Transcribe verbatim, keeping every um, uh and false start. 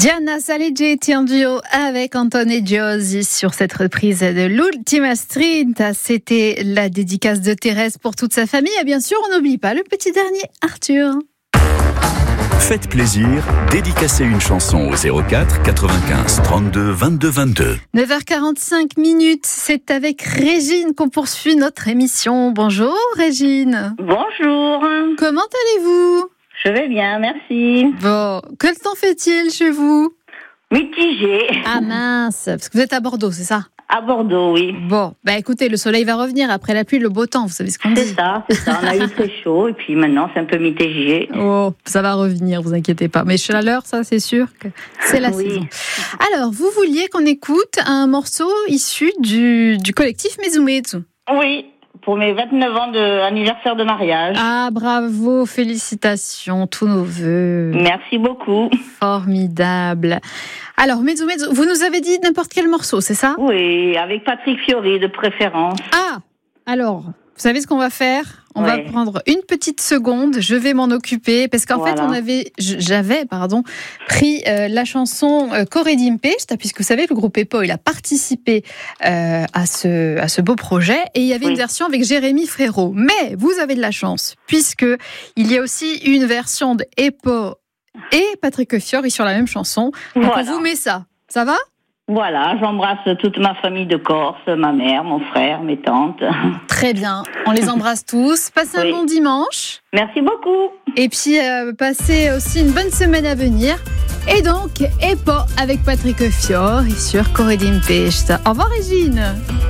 Diana Saleggetti en duo avec Anton Giosi sur cette reprise de l'Ultima Strinta. C'était la dédicace de Thérèse pour toute sa famille. Et bien sûr, on n'oublie pas le petit dernier Arthur. Faites plaisir, dédicacez une chanson au zéro quatre quatre-vingt-quinze trente-deux vingt-deux vingt-deux. neuf heures quarante-cinq minutes, c'est avec Régine qu'on poursuit notre émission. Bonjour Régine. Bonjour. Comment allez-vous ? Je vais bien, merci. Bon, quel temps fait-il chez vous ? Mitigé. Ah mince, parce que vous êtes à Bordeaux, c'est ça ? À Bordeaux, oui. Bon, bah écoutez, le soleil va revenir après la pluie, le beau temps, vous savez ce qu'on dit. C'est ça, c'est ça. On a eu très chaud et puis maintenant c'est un peu mitigé. Oh, ça va revenir, vous inquiétez pas. Mais chaleur, ça c'est sûr que c'est la oui. saison. Alors, vous vouliez qu'on écoute un morceau issu du, du collectif Mezu Mezu. Oui, pour mes vingt-neuf ans d'anniversaire de mariage. Ah, bravo, félicitations, tous nos vœux. Merci beaucoup. Formidable. Alors, Mezu Mezu, vous nous avez dit n'importe quel morceau, c'est ça ? Oui, avec Patrick Fiori de préférence. Ah, alors, vous savez ce qu'on va faire ? On ouais. va prendre une petite seconde, je vais m'en occuper, parce qu'en voilà. fait, on avait, j'avais, pardon, pris euh, la chanson euh, Corredim Pesta, puisque vous savez, le groupe Epo, il a participé euh, à ce à ce beau projet, et il y avait oui. une version avec Jérémy Frérot. Mais vous avez de la chance, puisque il y a aussi une version de Epo et Patrick Fiori sur la même chanson. Donc voilà. On vous met ça. Ça va ? Voilà, j'embrasse toute ma famille de Corse, ma mère, mon frère, mes tantes. Très bien, on les embrasse tous. Passez oui. un bon dimanche. Merci beaucoup. Et puis, euh, passez aussi une bonne semaine à venir. Et donc, Epo avec Patrick Fiori sur Corredim Pesta. Au revoir Régine.